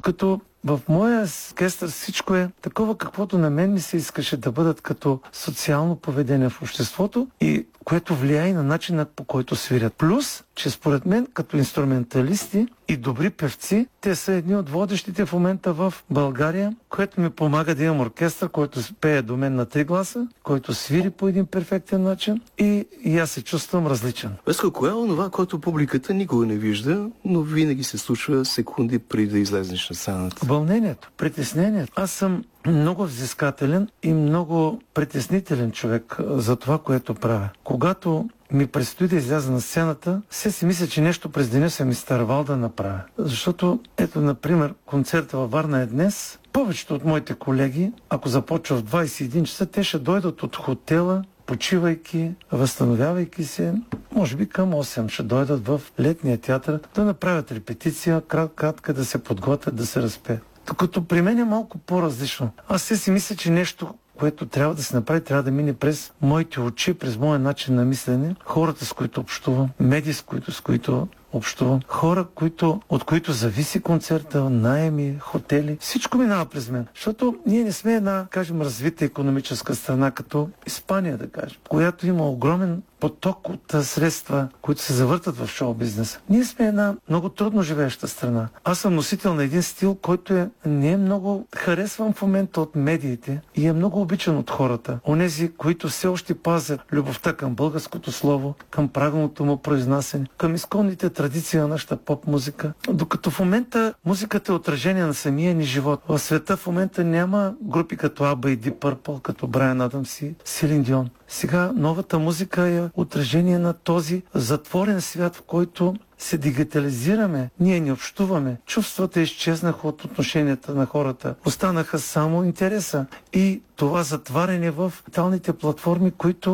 Докато в моя оркестър всичко е такова, каквото на мен ми се искаше да бъдат като социално поведение в обществото и което влияе и на начина, по който свирят. Плюс, че според мен като инструменталисти и добри певци, те са едни от водещите в момента в България, което ми помага да имам оркестър, който пее до мен на 3 гласа, който свири по един перфектен начин и аз се чувствам различен. Веско, кое е онова, което публиката никога не вижда, но винаги се случва секунди преди да излезнеш на сцената? Вълнението, притеснението. Аз съм много взискателен и много притеснителен човек за това, което правя. Когато ми предстои да изляза на сцената, си мисля, че нещо през деня съм изтървал да направя. Защото, ето, например, концерта във Варна е днес. Повечето от моите колеги, ако започва в 21 часа, те ще дойдат от хотела, почивайки, възстановявайки се, може би към 8 ще дойдат в летния театър да направят репетиция, кратка да се подготвят, да се разпеят. Докато при мен е малко по-различно. Аз си мисля, че нещо, което трябва да се направи, трябва да мине през моите очи, през моя начин на мислене, хората, с които общувам, медии, с които общувам, хора, от които зависи концерта, наеми, хотели. Всичко минава през мен. Защото ние не сме една, кажем, развита икономическа страна, като Испания, да кажем, която има огромен поток от средства, които се завъртат в шоу-бизнеса. Ние сме една много трудно живееща страна. Аз съм носител на един стил, който не е много харесван в момента от медиите и е много обичан от хората. Онези, които все още пазят любовта към българското слово, към правилното му произнасяне, към изконните традиции на нашата поп-музика. Докато в момента музиката е отражение на самия ни живот. В света в момента няма групи като ABBA и Deep Purple, като Брайан Адамс и Селин Дион. Сега новата музика е отражение на този затворен свят, в който се дигитализираме, ние не общуваме. Чувствата изчезнаха от отношенията на хората. Останаха само интереса. И това затваряне в тоталните платформи,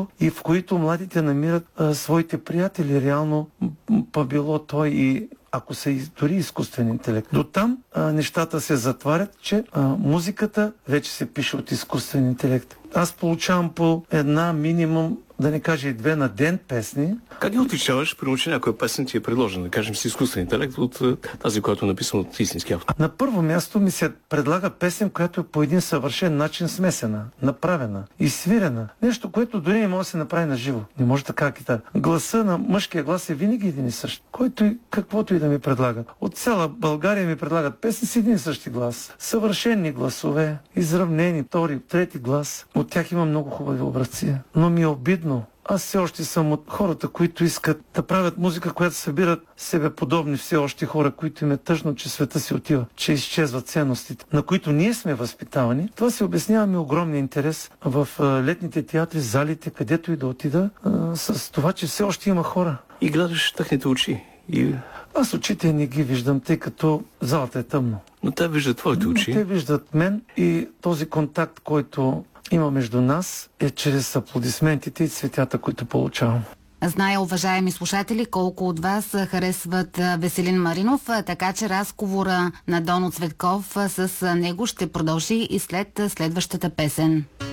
в които младите намират своите приятели. Реално било той и ако са дори изкуствен интелект. До там нещата се затварят, че музиката вече се пише от изкуствен интелект. Аз получавам по една минимум, да не кажа и 2 на ден песни. Как ги отличаваш, примерно, че някоя песен ти е предложена, да кажем, с изкуствен интелект от тази, която е написана от истински автор? На първо място ми се предлага песен, която е по един съвършен начин смесена, направена и свирена. Нещо, което дори не може да се направи на живо. Не може така китара. Гласа на мъжкия глас е винаги един и същ. Който и каквото и да ми предлага. От цяла България ми предлагат песни с един и същи глас. Съвършени гласове, изравнени, втори, трети глас. От тях има много хубави образци. Но ми е обидно. Аз все още съм от хората, които искат да правят музика, която събират себеподобни все още хора, които им е тъжно, че света си отива, че изчезват ценностите, на които ние сме възпитавани. Това се обяснява ми огромния интерес в летните театри, залите, където и да отида, с това, че все още има хора. И гледаш техните очи. Аз очите не ги виждам, тъй като залата е тъмно. Но те виждат твоите очи. Те виждат мен и този контакт, който има между нас, е чрез аплодисментите и цветята, които получавам. Зная, уважаеми слушатели, колко от вас харесват Веселин Маринов, така че разговора на Донно Цветков с него ще продължи и след следващата песен.